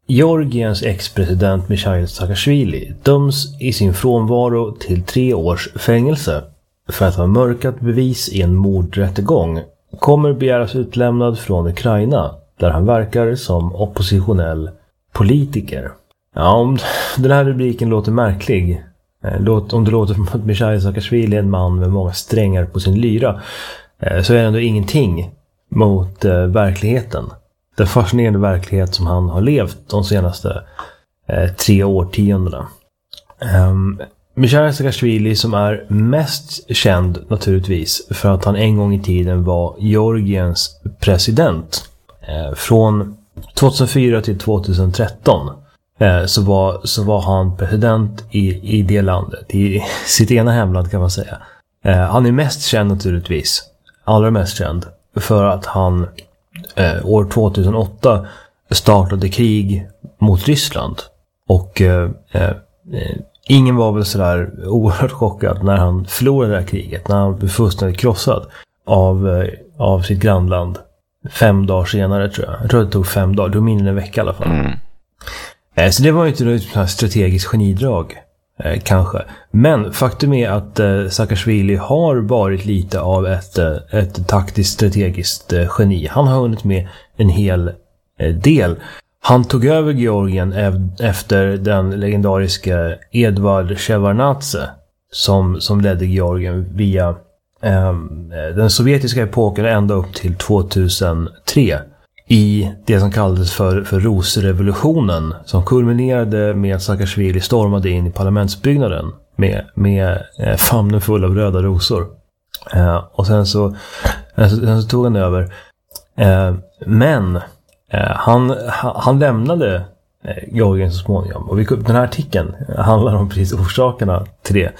Georgiens ex-president Mikhail Saakashvili döms i sin frånvaro till 3 års fängelse för att ha mörkat bevis i en mordrättegång. Kommer begäras utlämnad från Ukraina där han verkar som oppositionell politiker. Ja, om den här rubriken låter märklig, om det låter som att Mikhail Saakashvili är en man med många strängar på sin lyra, så är det ändå ingenting mot verkligheten. Den fascinerande verklighet som han har levt de senaste 3 årtiondena. Mikhail Saakashvili, som är mest känd naturligtvis för att han en gång i tiden var Georgiens president. Från 2004 till 2013 så var han president i det landet, i sitt ena hemland kan man säga. Han är mest känd naturligtvis, allra mest känd, för att han år 2008 startade krig mot Ryssland. Och ingen var väl sådär oerhört chockad när han förlorade det här kriget, när han blev fullständigt krossad av sitt grannland 5 dagar senare, tror jag. Jag tror det tog 5 dagar, det var mindre än en vecka i alla fall. Så det var ju inte något strategiskt genidrag, kanske. Men faktum är att Saakashvili har varit lite av ett taktiskt strategiskt geni. Han har hunnit med en hel del. Han tog över Georgien efter den legendariska Eduard Shevardnadze som ledde Georgien via den sovjetiska epoken ända upp till 2003 i det som kallades för Rosrevolutionen, som kulminerade med att Saakashvili stormade in i parlamentsbyggnaden med famnen full av röda rosor. Och sen så tog han över. Men han lämnade Georgien så småningom. Och den här artikeln handlar om precis orsakerna till det.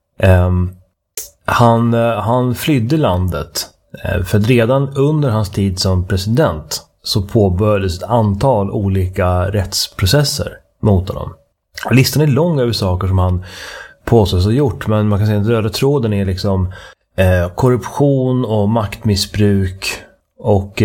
Han flydde landet för att redan under hans tid som president så påbörjades ett antal olika rättsprocesser mot honom. Listan är lång över saker som han påstås ha gjort, men man kan säga att röda tråden är liksom korruption och maktmissbruk. Och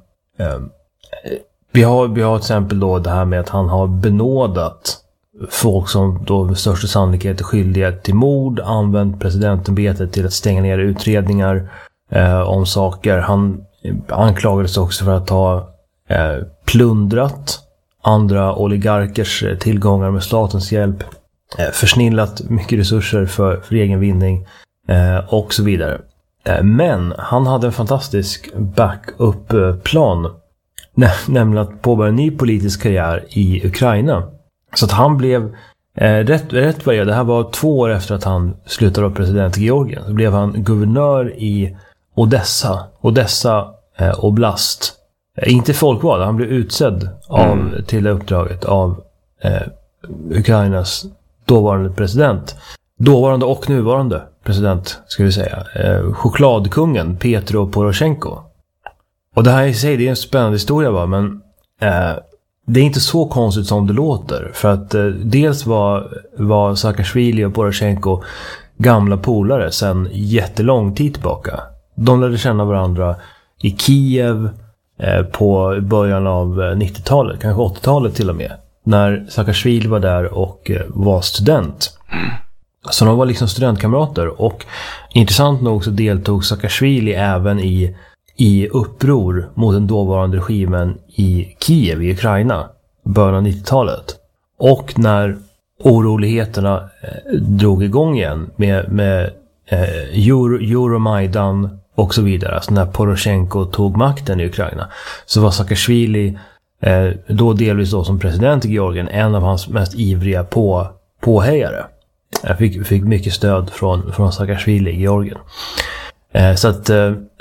vi har till exempel då det här med att han har benådat folk som då med största sannolikhet är skyldiga till mord, använt presidentämbetet till att stänga ner utredningar om saker. Han anklagades också för att ha plundrat andra oligarkers tillgångar med statens hjälp, försnillat mycket resurser för egen vinning och så vidare. Men han hade en fantastisk backup-plan, nämligen att påbörja en ny politisk karriär i Ukraina. Så att han blev rätt vad det här var 2 år efter att han slutade vara president i Georgien. Så blev han guvernör i Odessa oblast. Inte folkvald, han blev utsedd till uppdraget av Ukrainas dåvarande president. Dåvarande och nuvarande president, ska vi säga. Chokladkungen Petro Poroshenko. Och det här i sig, det är en spännande historia, va? Men det är inte så konstigt som det låter. För att dels var Saakashvili och Poroshenko gamla polare sedan jättelång tid tillbaka. De lärde känna varandra i Kiev på början av 90-talet, kanske 80-talet till och med. När Saakashvili var där och var student. Så de var liksom studentkamrater. Och intressant nog så deltog Saakashvili även i uppror mot den dåvarande regimen i Kiev i Ukraina början av 90-talet. Och när oroligheterna drog igång igen med Euromaidan och så vidare, alltså när Poroshenko tog makten i Ukraina, så var Saakashvili då delvis då som president i Georgien en av hans mest ivriga påhejare. Jag fick mycket stöd från Saakashvili i Georgien. Så att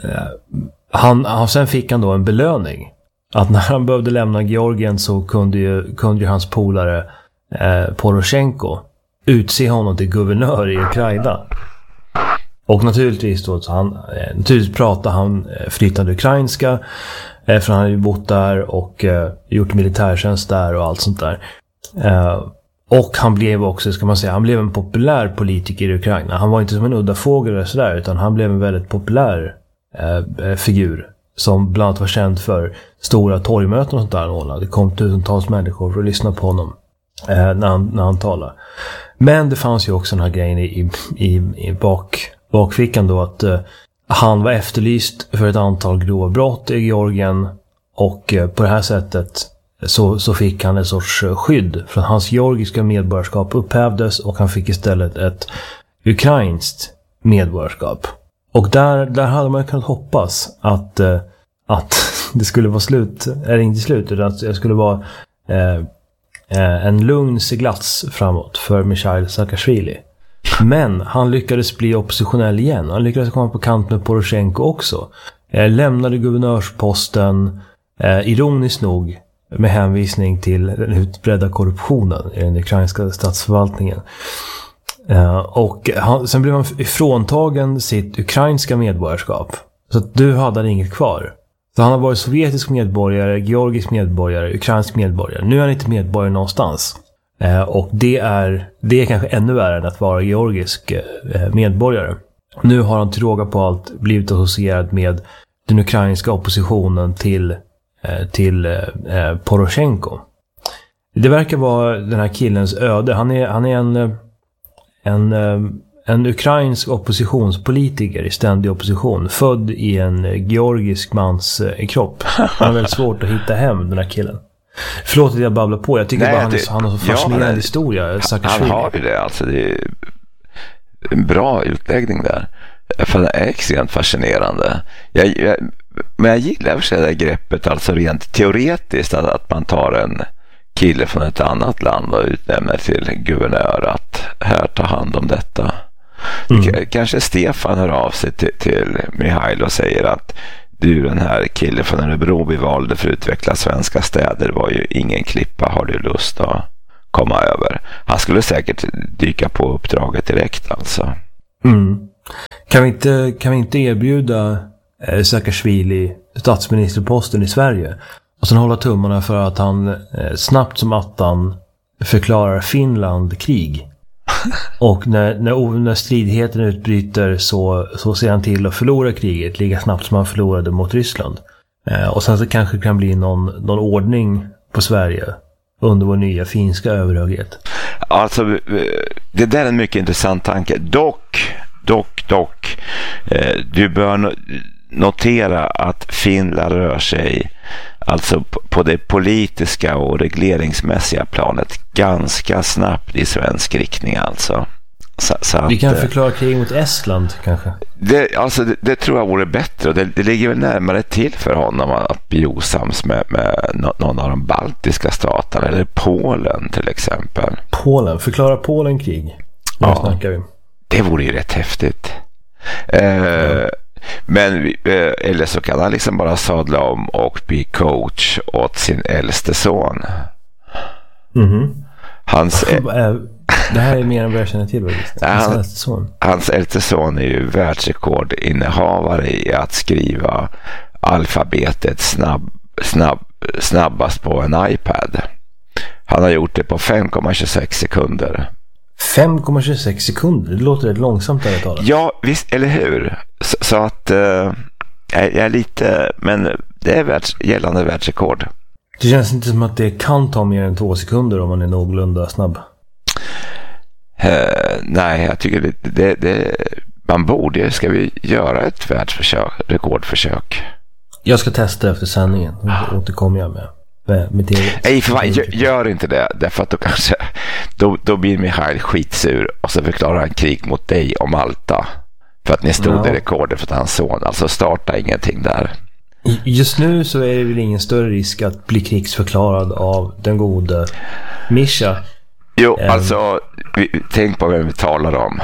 sen fick han då en belöning. Att när han behövde lämna Georgien så kunde ju hans polare Poroshenko utse honom till guvernör i Ukraina. Och naturligtvis då pratade han flytande ukrainska, för han hade ju bott där och gjort militärtjänst där och allt sånt där. Och han blev också, ska man säga, han blev en populär politiker i Ukraina. Han var inte som en udda fågel eller sådär, utan han blev en väldigt populär figur. som bland annat var känd för stora torgmöten och sånt där. Det kom tusentals människor för att lyssna på honom när han talade. Men det fanns ju också den här grejen i bakfickan då, att han var efterlyst för ett antal grova brott i Georgien, och på det här sättet så fick han en sorts skydd från hans georgiska medborgarskap upphävdes, och han fick istället ett ukrainskt medborgarskap. Och där hade man kunnat hoppas att det skulle vara slut, eller inte slut, utan att det skulle vara en lugn seglats framåt för Mikhail Saakashvili. Men han lyckades bli oppositionell igen. Han lyckades komma på kant med Poroshenko också. Lämnade guvernörsposten, ironiskt nog, med hänvisning till den utbredda korruptionen i den ukrainska statsförvaltningen. Och sen blev han ifråntagen sitt ukrainska medborgarskap. Så att du hade inget kvar. Så han har varit sovjetisk medborgare, georgisk medborgare, ukrainsk medborgare. Nu är han inte medborgare någonstans. Och det är kanske ännu värre än att vara georgisk medborgare. Nu har han till råga på allt blivit associerad med den ukrainska oppositionen till Poroshenko. Det verkar vara den här killens öde. Han är en ukrainsk oppositionspolitiker i ständig opposition, född i en georgisk mans kropp. Han är väldigt svårt att hitta hem, den här killen. Förlåt att jag babblar på. Jag tycker han har så fascinerande historia. Han har ju det, alltså. Det är en bra utläggning där. För det är extremt fascinerande. Men jag gillar för det där greppet, alltså rent teoretiskt, att man tar en kille från ett annat land och utnämner till guvernör att här ta hand om detta. Kanske Stefan hör av sig till Mihail och säger att du, den här killen från Örebro vi valde för att utveckla svenska städer, var ju ingen klippa, har du lust att komma över? Han skulle säkert dyka på uppdraget direkt, alltså. Kan vi inte erbjuda Saakashvili statsministerposten i Sverige och sen hålla tummarna för att han snabbt som attan förklarar Finland krig? Och när stridigheten utbryter så ser han till att förlora kriget lika snabbt som han förlorade mot Ryssland. Och sen så kanske det kan bli någon ordning på Sverige under vår nya finska överhöghet. Alltså, det där är en mycket intressant tanke. Dock, du bör notera att Finland rör sig alltså på det politiska och regleringsmässiga planet ganska snabbt i svensk riktning, alltså. Så vi kan förklara krig mot Estland kanske. Det tror jag vore bättre. Det ligger väl närmare till för honom att bli osams med någon av de baltiska staterna eller Polen till exempel. Polen, förklara Polen krig. Nu snackar vi. Det vore ju rätt häftigt. Men eller så kan han liksom bara sadla om och bli coach åt sin äldste son. Det här är mer än vad jag känner till. Hans äldste son är ju världsrekordinnehavare i att skriva alfabetet snabbast på en iPad. Han har gjort det på 5,26 sekunder. 5,26 sekunder? Det låter rätt långsamt där ett tag. Ja, visst, eller hur? Så att jag är lite, men det är gällande världsrekord. Det känns inte som att det kan ta mer än 2 sekunder om man är någorlunda snabb. Nej, jag tycker det man borde, ska vi göra ett rekordförsök. Jag ska testa efter sändningen. Och återkommer jag med det. Nej, för fan, gör inte det. Därför att då blir Mihail skitsur och så förklarar han krig mot dig och Malta. För att ni stod i rekordet för hans son. Alltså starta ingenting där. Just nu så är det väl ingen större risk att bli krigsförklarad av den gode Mischa. Jo, alltså tänk på vem vi talar om.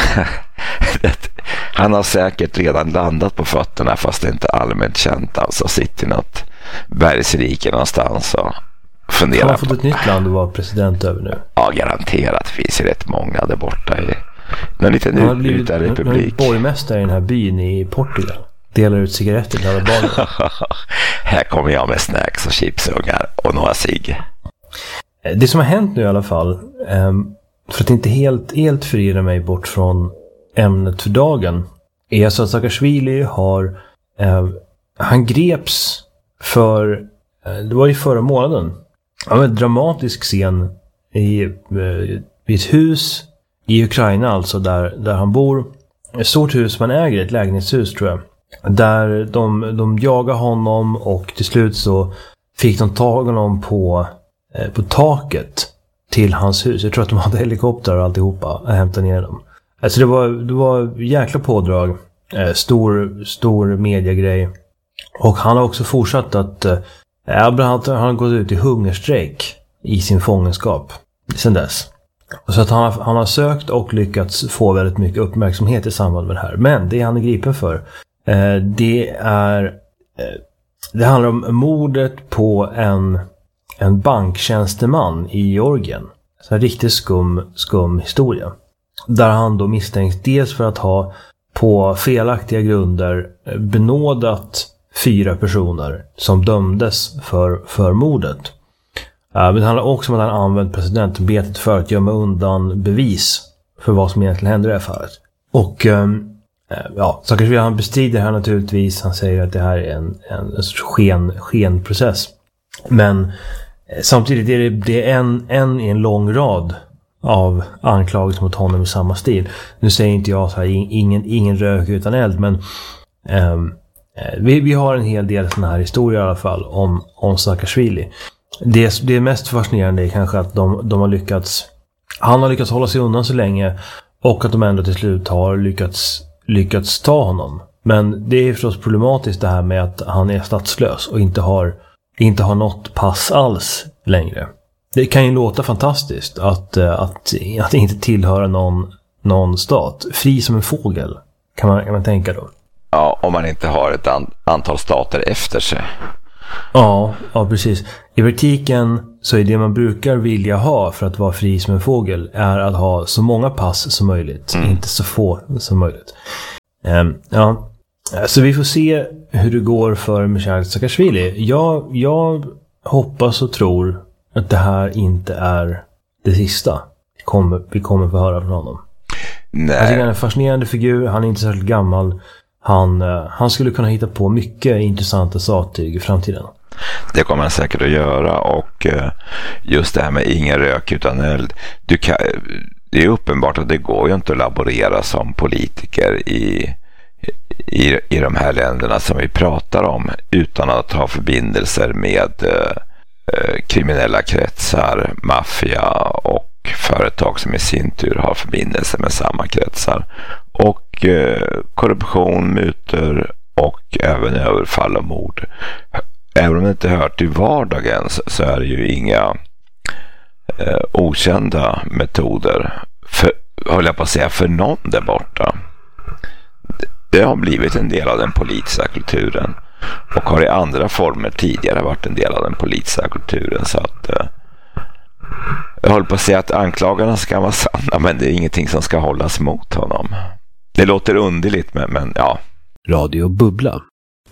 Han har säkert redan landat på fötterna, fast det är inte allmänt känt. Alltså sitter i något bergsrike någonstans och funderar. Han har fått ett nytt land att vara president över nu. Ja, garanterat. Finns ju rätt många där borta i någon liten utbruten republik. Borgmästare i den här byn i Portugal delar ut cigaretter till alla barn. Här kommer jag med snacks och chipsungar och några cigg. Det som har hänt nu i alla fall, för att inte helt förirra mig bort från ämnet för dagen, är så att Saakashvili han greps för, det var ju förra månaden, det var en dramatisk scen i ett hus i Ukraina, alltså där han bor. Ett stort hus man äger, ett lägenhetshus tror jag. Där de jagar honom och till slut så fick de tag honom på taket till hans hus. Jag tror att de hade helikopter och alltihopa och hämtade ner dem. Alltså det var jäkla pådrag. Stor mediegrej. Och han har också fortsatt att han har gått ut i hungerstrejk i sin fångenskap sedan dess. Så att han har sökt och lyckats få väldigt mycket uppmärksamhet i samband med det här. Men det han är gripen för, det handlar om mordet på en banktjänsteman i Georgien. Så en riktigt skum historia. Där han då misstänks dels för att ha på felaktiga grunder benådat 4 personer som dömdes för mordet. Men det handlar också om att han använt presidentembetet för att gömma undan bevis för vad som egentligen hände i det här fallet. Och Saakashvili, han bestrider här naturligtvis. Han säger att det här är en skenprocess. Men samtidigt är det en i en lång rad av anklagelser mot honom i samma stil. Nu säger inte jag så här, ingen rök utan eld, men vi har en hel del sådana här historier i alla fall om Saakashvili. Det mest fascinerande är kanske att han har lyckats hålla sig undan så länge och att de ändå till slut har lyckats ta honom. Men det är förstås problematiskt det här med att han är statslös och inte har något pass alls längre. Det kan ju låta fantastiskt att inte tillhöra någon stat. Fri som en fågel kan man tänka då. Ja, om man inte har ett antal stater efter sig. Ja, precis. I praktiken så är det man brukar vilja ha för att vara fri som en fågel är att ha så många pass som möjligt. Inte så få som möjligt. Så vi får se hur det går för Mikhail Saakashvili. Jag hoppas och tror att det här inte är det sista vi kommer få höra från honom. Nej. Jag tycker han är en fascinerande figur. Han är inte särskilt gammal. Han skulle kunna hitta på mycket intressanta sattyg i framtiden. Det kommer han säkert att göra. Och just det här med ingen rök utan eld. Det är uppenbart att det går ju inte att laborera som politiker i de här länderna som vi pratar om utan att ha förbindelser med kriminella kretsar, maffia och företag som i sin tur har förbindelser med samma kretsar. Och korruption, mutor och även överfall och mord. Även om det inte hör till vardagen så är det ju inga okända metoder för någon där borta. Det har blivit en del av den politiska kulturen och har i andra former tidigare varit en del av den politiska kulturen. Så att jag håller på att säga att anklagarna ska vara sanna, men det är ingenting som ska hållas mot honom. Det låter underligt, men ja. Radio Bubbla.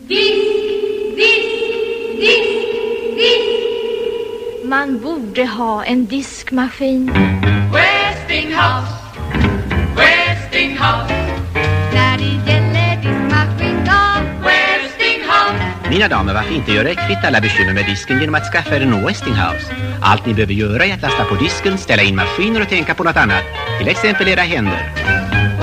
Man borde ha en diskmaskin. Westinghouse. När det gäller diskmaskin då. Westinghouse. Mina damer, varför inte göra ett kvitt alla bekymmer med disken genom att skaffa er en Westinghouse? Allt ni behöver göra är att lasta på disken, ställa in maskiner och tänka på något annat. Till exempel era händer.